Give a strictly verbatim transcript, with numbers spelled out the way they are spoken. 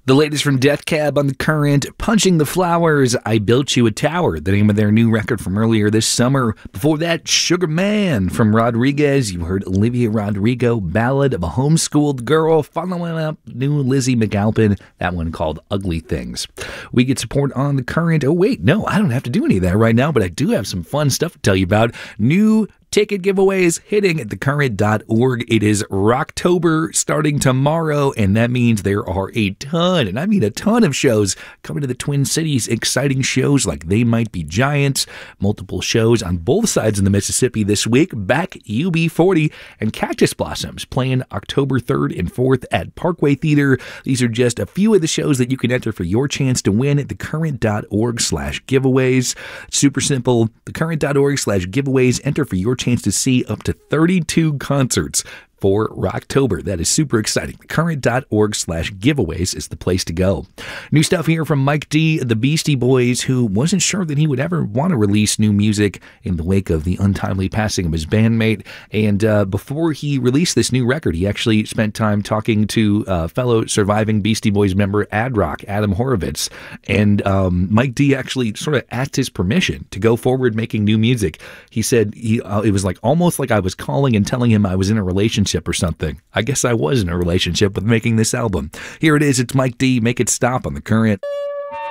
The latest from Death Cab on the Current, Punching the Flowers, I Built You a Tower, the name of their new record from earlier this summer. Before that, Sugar Man from Rodriguez. You heard Olivia Rodrigo, Ballad of a Homeschooled Girl. Following up, new Lizzie McAlpin, that one called Ugly Things. We get support on the Current. Oh, wait, no, I don't have to do any of that right now, but I do have some fun stuff to tell you about. New ticket giveaways hitting at the current dot org. It is Rocktober starting tomorrow, and that means there are a ton, and I mean a ton of shows coming to the Twin Cities. Exciting shows like They Might Be Giants, multiple shows on both sides of the Mississippi this week. Back U B forty and Cactus Blossoms playing October third and fourth at Parkway Theater. These are just a few of the shows that you can enter for your chance to win at the current dot org slash giveaways. Super simple. the current dot org slash giveaways. Enter for your chance to see up to thirty-two concerts for Rocktober. That is super exciting. the current dot org slash giveaways is the place to go. New stuff here from Mike D, the Beastie Boys, who wasn't sure that he would ever want to release new music in the wake of the untimely passing of his bandmate. And uh, before he released this new record, he actually spent time talking to uh, fellow surviving Beastie Boys member Ad Rock, Adam Horovitz. And um, Mike D actually sort of asked his permission to go forward making new music. He said he uh, it was like almost like I was calling and telling him I was in a relationship or something. I guess I was in a relationship with making this album. Here it is. It's Mike D. Make It Stop on the Current.